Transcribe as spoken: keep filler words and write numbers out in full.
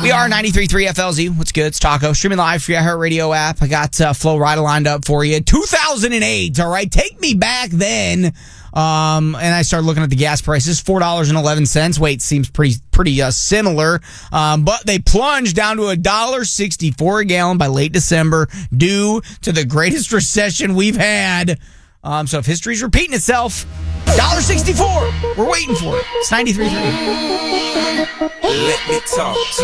We are ninety-three point three F L Z. What's good? It's Taco. Streaming live for your iHeartRadio app. I got uh, Flo Rida lined up for you. two thousand eight, all right? Take me back then. Um, and I started looking at the gas prices. four dollars and eleven cents. Wait, seems pretty pretty uh, similar. Um, but they plunged down to one dollar and sixty-four cents a gallon by late December due to the greatest recession we've had. Um, so if history's repeating itself, one dollar and sixty-four cents. We're waiting for it. It's ninety-three point three. Let me talk to